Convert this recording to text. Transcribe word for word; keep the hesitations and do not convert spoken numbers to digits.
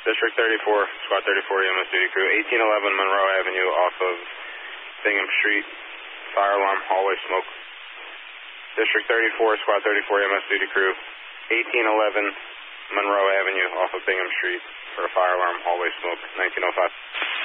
District thirty-four, Squad thirty-four, E M S duty crew, eighteen eleven Monroe Avenue off of Bingham Street, fire alarm, hallway smoke. District thirty-four, Squad thirty-four, E M S duty crew, eighteen eleven Monroe Avenue off of Bingham Street for a fire alarm, hallway smoke, nineteen oh five.